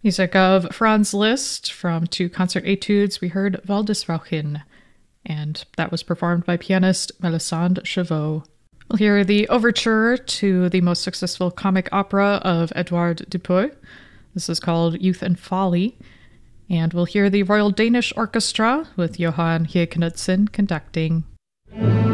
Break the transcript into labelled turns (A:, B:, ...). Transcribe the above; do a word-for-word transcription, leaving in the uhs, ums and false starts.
A: Music of Franz Liszt. From two concert etudes, we heard Waldesrauchin, and that was performed by pianist Melisande Chauveau. We'll hear the overture to the most successful comic opera of Edouard Dupeux. This is called Youth and Folly. And we'll hear the Royal Danish Orchestra with Johan Hje Knudsen conducting.